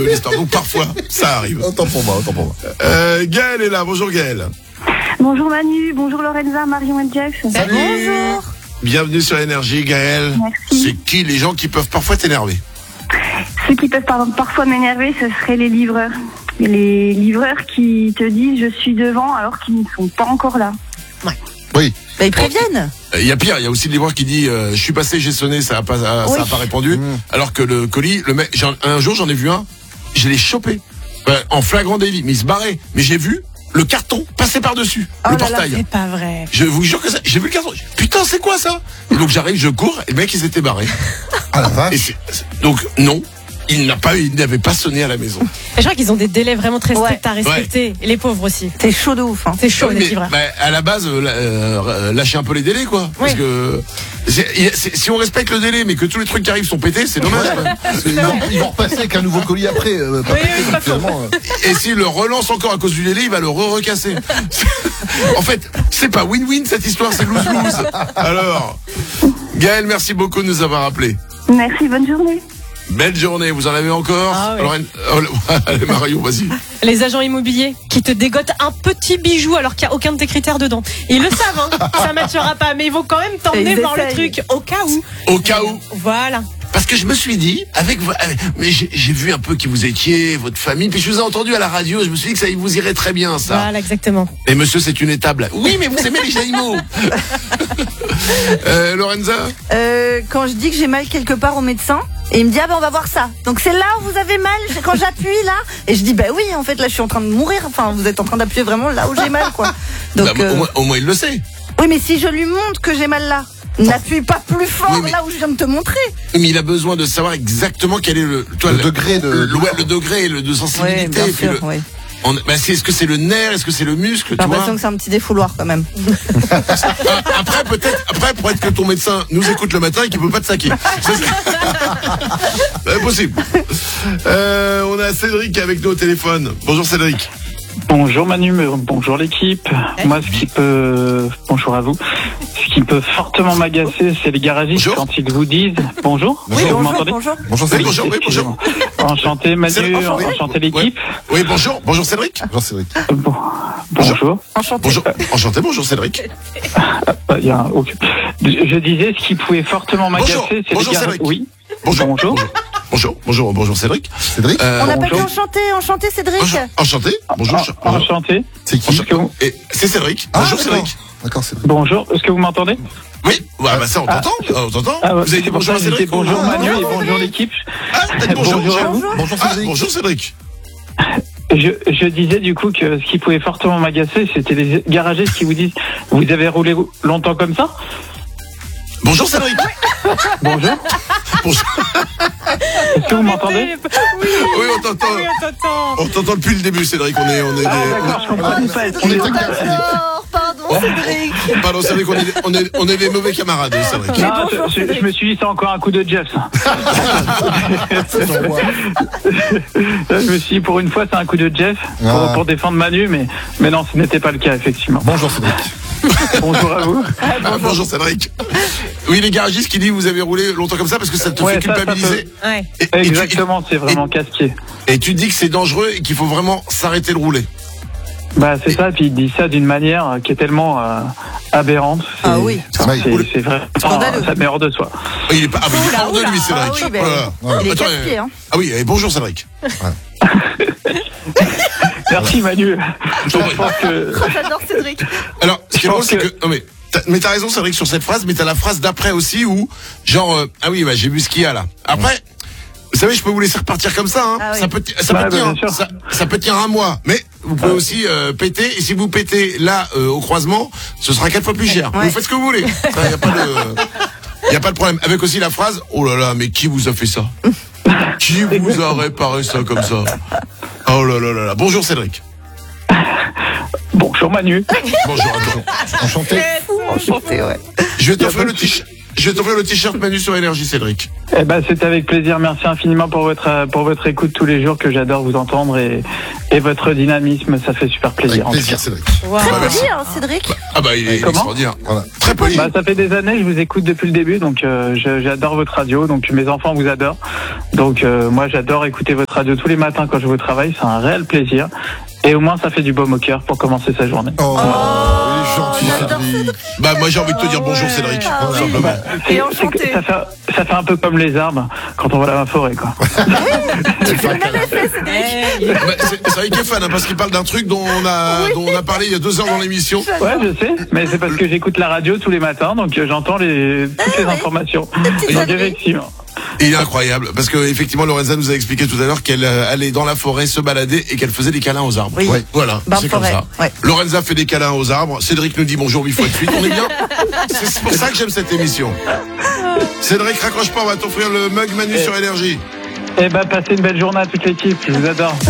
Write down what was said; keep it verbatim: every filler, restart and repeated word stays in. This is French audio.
l'histoire. Donc parfois, ça arrive. Autant pour moi, autant pour moi. Euh, Gaël est là. Bonjour Gaël. Bonjour Manu, bonjour Lorenza, Marion et Jeff. Salut. Bonjour. Bienvenue sur Énergie, Gaël. Merci. C'est qui les gens qui peuvent parfois t'énerver? Ceux qui peuvent par- parfois m'énerver, ce seraient les livreurs. Les livreurs qui te disent je suis devant alors qu'ils ne sont pas encore là. Oui. Bah, ils préviennent. Il y a pire, il y a aussi le livreur qui dit euh, je suis passé, j'ai sonné, ça a pas, ça Oui. a pas répondu. Mmh. Alors que le colis, le mec, j'en- un jour j'en ai vu un, je l'ai chopé euh, en flagrant délit, mais il se barrait. Mais j'ai vu le carton passer par dessus Oh le là là, portail. C'est pas vrai. Je vous jure que ça, j'ai vu le carton. Putain, c'est quoi ça? Et donc j'arrive, je cours, et le mec il s'était barré. Ah la Et vache. c'est- c'est- donc non, il n'a pas, il n'avait pas sonné à la maison. Je crois qu'ils ont des délais vraiment très Ouais. stricts à respecter. Et les pauvres aussi. C'est chaud de ouf. Hein. C'est chaud, Oui, les mais, livreurs. bah, à la base, euh, la- euh, lâchez un peu les délais, quoi. Parce Oui. que c'est- il y a- c'est- si on respecte le délai, mais que tous les trucs qui arrivent sont pétés, c'est dommage. quoi. C'est- Ils vont, ils vont repasser avec un nouveau colis après. Euh, pas Oui, pété, oui, donc pas faux. finalement, euh, Et s'il le relance encore à cause du délai, il va le re-recasser. En fait, c'est pas win-win cette histoire, c'est lose-lose. Alors, Gaël, merci beaucoup de nous avoir appelés. Merci, bonne journée. Belle journée, vous en avez encore? Ah oui. Lorraine- oh, allez, Marion, vas-y. Les agents immobiliers qui te dégotent un petit bijou alors qu'il n'y a aucun de tes critères dedans. Ils le savent, hein. Ça matchera pas, mais ils vont quand même t'emmener Ils voir le essayent. truc au cas où. Au cas où. Voilà. Parce que je me suis dit, avec, vo- avec- mais j'ai j'ai vu un peu qui vous étiez, votre famille, puis je vous ai entendu à la radio, je me suis dit que ça vous irait très bien, ça. Voilà, exactement. Et monsieur, c'est une étable. Oui, mais vous aimez les animaux. euh, Lorenza? Euh, quand je dis que j'ai mal quelque part au médecin, et il me dit ah ben on va voir ça. Donc c'est là où vous avez mal quand j'appuie là. Et je dis bah oui en fait là je suis en train de mourir. Enfin vous êtes en train d'appuyer vraiment là où j'ai mal quoi. Donc Bah, euh, au, moins, au moins, il le sait. oui mais si je lui montre que j'ai mal là, n'appuie pas plus fort Oui, mais- là où je viens de te montrer. Mais il a besoin de savoir exactement quel est le, toi, Le degré de- le, ouais, le degré le, de sensibilité. Oui bien et puis sûr. le- Oui. on- bah, c'est, est-ce que c'est le nerf, est-ce que c'est le muscle, J'ai tu vois? l'impression que c'est un petit défouloir quand même. Ah, après, peut-être, après, peut-être que ton médecin nous écoute le matin et qu'il peut pas te saquer. Ça, c'est c'est possible. Euh, on a Cédric avec nous au téléphone. Bonjour Cédric. Bonjour Manu, mais bonjour l'équipe. Moi, ce qui peut, bonjour à vous, ce qui peut fortement m'agacer, c'est les garagistes Bonjour. quand ils vous disent bonjour. Oui vous bonjour m'entendez? bonjour. bonjour Oui, Cédric. bonjour, oui, bonjour. Excusez-moi. Enchanté Manu, Cédric, enchanté. enchanté l'équipe. Ouais. Oui, bonjour, bonjour Cédric. Bonjour Cédric. Bon, bonjour. Enchanté. Bonjour, enchanté, bonjour Cédric. Ah, il y a un- ok. Je disais, ce qui pouvait fortement m'agacer, Bonjour. c'est Bonjour, les garagistes. Cédric. Oui. Bonjour. Bonjour. Bonjour, bonjour, bonjour Cédric. Cédric. Euh, On n'a pas dit bonjour. enchanté, enchanté Cédric. bonjour, enchanté. Bonjour. En- ch- bonjour. Enchanté. C'est qui? Enchanté. Est-ce que vous- Et c'est Cédric. Ah, bonjour d'accord. Cédric. D'accord Cédric. Bonjour. Est-ce que vous m'entendez? Oui, ouais, bah ça on t'entend. On t'entend. Ah, Vous avez dit c'est pour bonjour à ça que je Cédric. disais bonjour Ah, Manu et bonjour, bonjour l'équipe. Ah, peut-être bonjour. Bonjour à vous. Bonjour Ah, Cédric. bonjour Cédric. Je, je disais du coup que ce qui pouvait fortement m'agacer, c'était les garagistes qui vous disent « Vous avez roulé longtemps comme ça Bonjour Cédric. ?» Bonjour. Bonjour. Est-ce que vous m'entendez? Oui, Oui, on t'entend. oui, on t'entend. On t'entend depuis le début, Cédric. On est, on est, Ah, des- d'accord, je comprenais pas. On est excusez-moi. très Cédric. Alors, pardon Cédric. on- pardon, Cédric, on est, on est, on est des mauvais camarades, Cédric. Non, bonjour, je, je- Cédric. je me suis dit c'est encore un coup de Jeff. Ça. Ça s'envoie. Je me suis dit pour une fois c'est un coup de Jeff pour, Ah. pour défendre Manu, mais mais non, ce n'était pas le cas effectivement. Bonjour Cédric. Bonjour à vous. Ah, bonjour Cédric. Oui, les garagistes qui disent vous avez roulé longtemps comme ça parce que ça te Ouais, fait ça, ça culpabiliser. Ouais. Et, et tu, Exactement, c'est vraiment casse-pied. et tu dis que c'est dangereux et qu'il faut vraiment s'arrêter de rouler. Bah c'est ça, puis il dit ça d'une manière qui est tellement euh, aberrante. C'est- Ah oui. Ça m'a- C'est c'est vraiment Scandaleux. ça met hors de soi. Il est pas, ah, mais il est Oula, hors de lui, oula. Cédric. Ah oui, ben, Voilà. il est Attends, casse-pied, euh, hein. Ah oui, et bonjour Cédric. Merci Manu. Je t'en Je prie. pense que J'adore Cédric. Alors, ce qui est Je drôle, pense c'est que- que. Non, mais t'as, mais t'as raison, Cédric, sur cette phrase, mais t'as la phrase d'après aussi où, genre, euh, ah oui, bah, j'ai vu ce qu'il y a là. Après, vous savez, je peux vous laisser repartir comme ça, hein. Ah oui. Ça peut, ça, Ouais, peut bah, tenir, bien sûr. ça, ça peut tenir un mois, mais vous pouvez aussi euh, péter. Et si vous pétez là euh, au croisement, ce sera quatre fois plus cher. Ouais. Vous faites ce que vous voulez. Ça, y a pas de, y a pas de problème. Avec aussi la phrase, oh là là, mais qui vous a fait ça? Qui vous a réparé ça comme ça? Oh là là là là. Bonjour Cédric. bonjour Manu. Bonjour à toi. Enchanté. Enchanté, ouais. Je vais t'offrir le t-shirt. Je vais t'offrir le t-shirt Manu sur Énergie, Cédric. Eh ben, c'est avec plaisir. Merci infiniment pour votre pour votre écoute tous les jours, que j'adore vous entendre, et et votre dynamisme, ça fait super plaisir. Avec en plaisir, tout Cédric. Très Bah, merci. poli, hein, Cédric. Ah bah il est Comment extraordinaire. Voilà. Très poli. cas. Bah, ça fait des années, je vous écoute depuis le début, donc euh, je- j'adore votre radio, donc mes enfants vous adorent. Donc euh, moi, j'adore écouter votre radio tous les matins quand je vais au travail, c'est un réel plaisir. Et au moins, ça fait du baume au cœur pour commencer sa journée. Oh, il est gentil, j'adore Cédric. Bah moi j'ai envie de te dire bonjour Cédric, Ah, tout oui. simplement. C'est- Et c'est enchanté. que ça, fait, ça fait un peu comme les arbres quand on va dans la forêt, quoi. Tu fais le même effet, Cédric. Eh, il- Bah, c'est c'est vrai qu'il est fan hein, parce qu'il parle d'un truc dont on a dont on a parlé il y a deux heures dans l'émission. Ouais, je sais, mais c'est parce que j'écoute la radio tous les matins, donc euh, j'entends les, toutes les ouais. informations. petites Donc âneries. effectivement. Et il est incroyable parce que effectivement Lorenza nous a expliqué tout à l'heure qu'elle euh, allait dans la forêt se balader et qu'elle faisait des câlins aux arbres. Oui. Ouais. Voilà, Bain c'est de comme forêt, ça. ouais. Lorenza fait des câlins aux arbres. Cédric nous dit bonjour huit fois de suite. On est bien. C'est pour ça que j'aime cette émission. Cédric, raccroche pas, on va t'offrir le mug Manu sur Énergie. Eh ben, passez une belle journée à toute l'équipe, je vous adore.